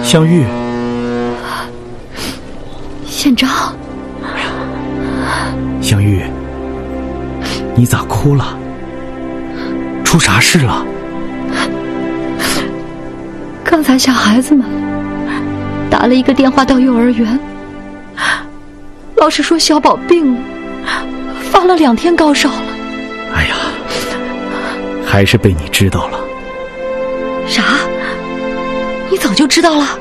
香玉， 县长。 香玉，你咋哭了？出啥事了？ 刚才小孩子们打了一个电话到幼儿园，老师说小宝病了，发了2天高烧了。 哎呀，还是被你知道了。 啥？你早就知道了？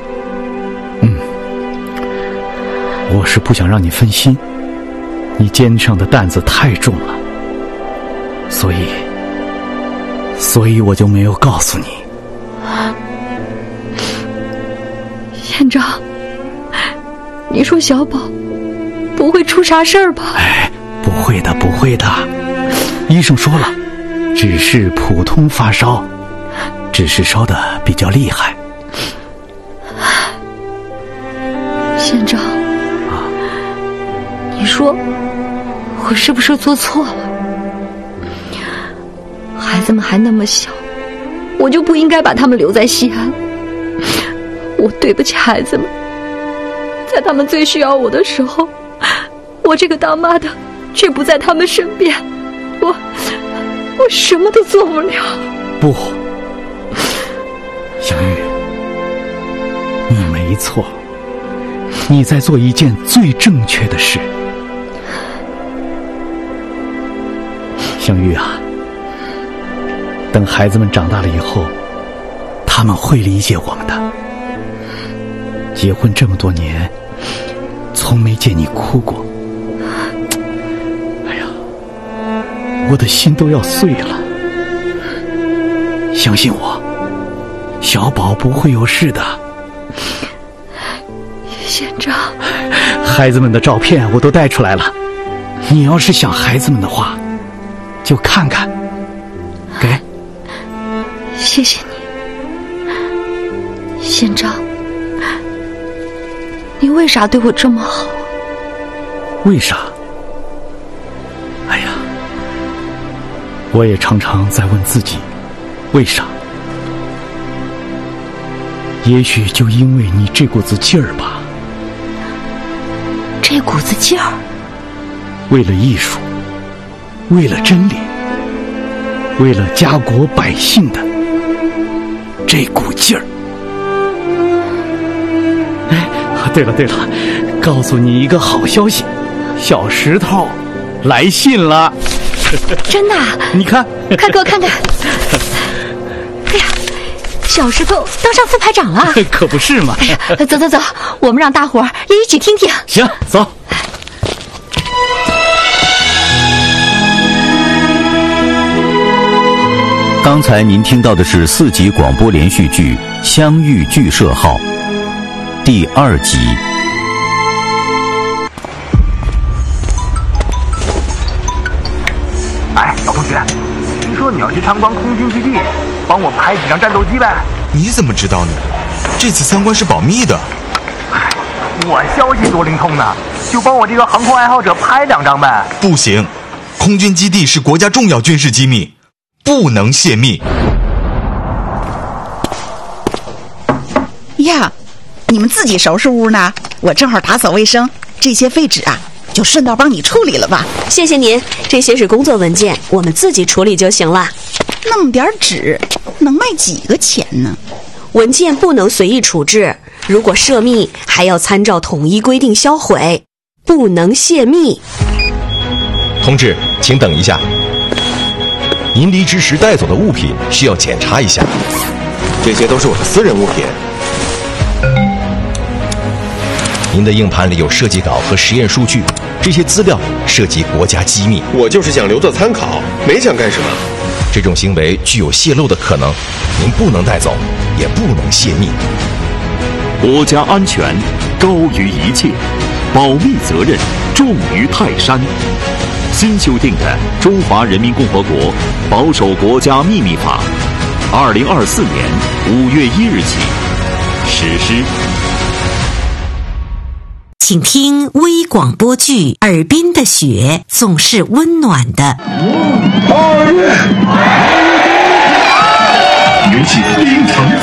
我是不想让你分心，你肩上的担子太重了，所以我就没有告诉你。 县长，你说小宝不会出啥事儿吧？ 哎，不会的，不会的。医生说了，只是普通发烧，只是烧得比较厉害。 县长，你说我是不是做错了？孩子们还那么小，我就不应该把他们留在西安。我对不起孩子们，在他们最需要我的时候，我这个当妈的却不在他们身边，我什么都做不了。 不，小玉，你没错，你在做一件最正确的事。香玉啊，等孩子们长大了以后，他们会理解我们的。结婚这么多年，从没见你哭过。哎呀，我的心都要碎了。相信我，小宝不会有事的。 县长， 孩子们的照片我都带出来了，你要是想孩子们的话，就看看。给， 谢谢你，县长。你为啥对我这么好？ 为啥？哎呀，我也常常在问自己，为啥？也许就因为你这股子劲儿吧。 这股子劲儿？ 为了艺术，为了真理，为了家国百姓的这股劲儿。对了，告诉你一个好消息，小石头来信了。 真的？ 你看， 快给我看看。哎呀，小石头当上副排长了。 可不是嘛。 哎呀，走，我们让大伙儿也一起听听。 行，走。 刚才您听到的是4集广播连续剧《相遇剧社号》第2集。 哎，小同学，听说你要去参观空军基地，帮我拍几张战斗机呗？ 你怎么知道呢？这次参观是保密的。 我消息多灵通呢，就帮我这个航空爱好者拍2张呗。 不行，空军基地是国家重要军事机密，不能泄密。 呀，你们自己收拾屋呢？我正好打扫卫生，这些废纸啊，就顺道帮你处理了吧。 谢谢您，这些是工作文件，我们自己处理就行了。 那么点纸，能卖几个钱呢？ 文件不能随意处置，如果涉密，还要参照统一规定销毁，不能泄密。 同志，请等一下，您离职时带走的物品需要检查一下，这些都是我的私人物品。您的硬盘里有设计稿和实验数据，这些资料涉及国家机密。 我就是想留作参考，没想干什么。 这种行为具有泄露的可能，您不能带走，也不能泄密。 国家安全高于一切，保密责任重于泰山。新修订的《中华人民共和国保守国家秘密法》，2024年5月1日起实施。 请听微广播剧《耳边的雪总是温暖的》。 元气非常